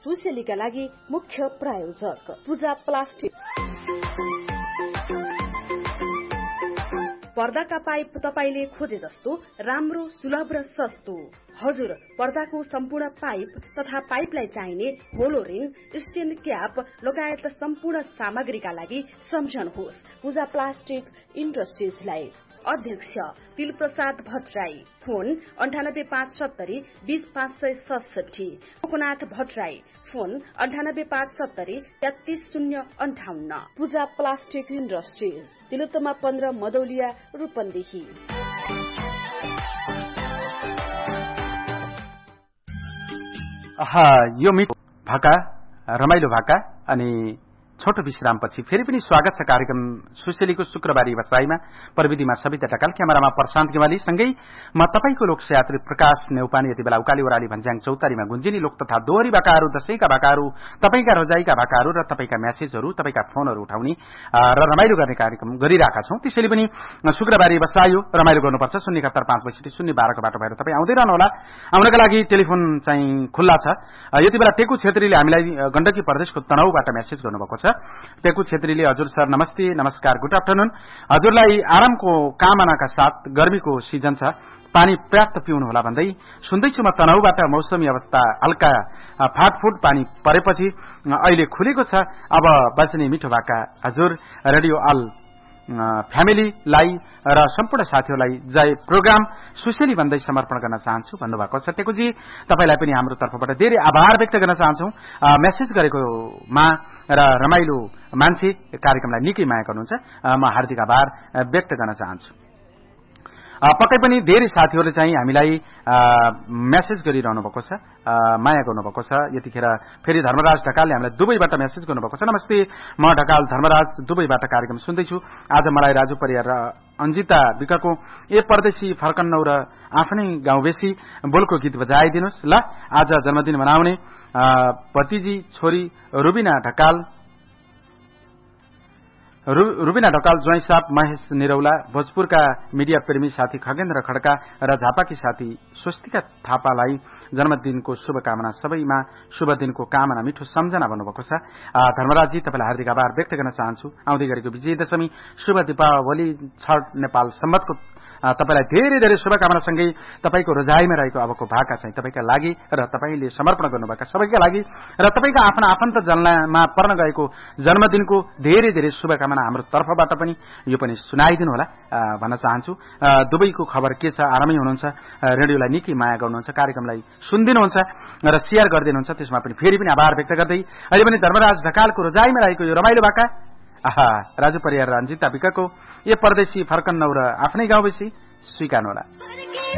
सुसेलीका लागि मुख्य प्रायोजक पूजा प्लास्टिक। पर्दाका पाइप तपाईले खोजे जस्तो राम्रो, सुलभ र सस्तो। हजुर, पर्दाको सम्पूर्ण पाइप तथा पाइपलाई चाहिने होलो रिङ, स्टेन क्याप लगायत सम्पूर्ण सामग्रीका लागि सम्झनुहोस् पूजा प्लास्टिक इन्डस्ट्रिजलाई। अध्यक्ष तिलप्रसाद भट्टराई, फोन 9857 20567। लोकनाथ भट्टराई, फोन 9857 33058। पूजा प्लास्टिक इन्डस्ट्रिज, तिलोत्तमा 15 मदौलिया, रूपन्देही। यो मिठो भाका, रमाइलो भाका अनि छोटो विश्रामपछि फेरि पनि स्वागत छ कार्यक्रम सुसेलीको शुक्रबारी बसाईमा। प्रविधिमा सविता ढकाल, क्यामेरामा प्रशान्त गेवाली, सँगै म तपाईको लोकयात्री प्रकाश नेउपाने। यति बेला उकाली ओराली भन्ज्याङ चौतारीमा गुन्जिनी लोक तथा दोहोरी भाकाहरू, दशैंका भाकाहरू, तपाईका रोजाइका भाकाहरू र तपाईका म्यासेजहरू, तपाईका फोनहरू उठाउने र रमाइलो गर्ने कार्यक्रम गरिरहेका छौं। त्यसैले पनि शुक्रबारी बसायो रमाइलो गर्नुपर्छ। 071 5 12 को बाटो भएर तपाईँ आउँदै रहनुहोला। आउनका लागि टेलिफोन चाहिँ खुल्ला छ। यति बेला टेकु छेत्रीले हामीलाई गण्डकी प्रदेशको तनहुबाट म्यासेज गर्नुभएको छ। टेकु छेत्रीले, हजुर सर नमस्ते, नमस्कार, गुड आफ्टरनुन। हजुरलाई आरामको कामनाका साथ गर्मीको सिजन छ, पानी पर्याप्त पिउनु होला भन्दै सुन्दैछु म तनहुबाट मौसमी अवस्था हल्का फाटफुट पानी परेपछि अहिले खुलेको छ। अब बच्ने मिठो भाका हजुर रेडियो अल फ्यामिलीलाई र सम्पूर्ण साथीहरूलाई जय प्रोग्राम सुसेली भन्दै समर्पण गर्न चाहन्छु भन्नुभएको छ। टेकुजी तपाईलाई पनि हाम्रो तर्फबाट धेरै आभार व्यक्त गर्न चाहन्छौ। मेसेज गरेकोमा र रमाइलो मान्छे कार्यक्रमलाई निकै माया गर्नुहुन्छ, म हार्दिक आभार व्यक्त गर्न चाहन्छु। पक्कै पनि धेरै साथीहरूले चाहिँ हामीलाई मेसेज गरिरहनु भएको छ, माया गर्नुभएको छ। यतिखेर फेरि धर्मराज ढकालले हामीलाई दुबईबाट मेसेज गर्नुभएको छ। नमस्ते, म ढकाल धर्मराज दुबईबाट कार्यक्रम सुन्दैछु। आज मलाई राजु परियार र अन्जिता विकको ए परदेशी फर्कन्नौ र आफ्नै गाउँ बेसी बोलको गीत बजाइदिनुहोस् ल। आज जन्मदिन मनाउने भतिजी छोरी रुबिना ढकाल ज्वाइँ साप महेश निरौला, भोजपुरका मिडिया प्रेमी साथी खगेन्द्र खड्का र झापाकी साथी स्वस्तिका थापालाई जन्मदिनको शुभकामना, सबैमा शुभ दिनको कामना, मिठो सम्झना भन्नुभएको छ। धर्मराजजी तपाईलाई हार्दिक आभार व्यक्त गर्न चाहन्छु। आउँदै गरेको विजयदशमी शुभ दीपावली छठ नेपाल सम्मतको तपाईलाई धेरै धेरै शुभकामनासँगै तपाईको रोजाइमा रहेको अबको भाका चाहिँ तपाईका लागि र तपाईले समर्पण गर्नुभएका सबैका लागि र तपाईका आफ्ना आफन्त जन्ममा पर्न गएको जन्मदिनको धेरै धेरै शुभकामना हाम्रो तर्फबाट पनि यो पनि सुनाइदिनु होला भन्न चाहन्छु। दुबईको खबर के छ? आरामै हुनुहुन्छ, रेडियोलाई निकै माया गर्नुहुन्छ, कार्यक्रमलाई सुनिदिनुहुन्छ र शेयर गरिदिनुहुन्छ, त्यसमा पनि फेरि पनि आभार व्यक्त गर्दै अहिले पनि धर्मराज ढकालको रोजाइमा रहेको यो रमाइलो भाका राजु परियार र अन्जिता विकको ए परदेशी फर्कन्नौ र आफ्नै गाउँ बेसी स्वीकार्नु होला।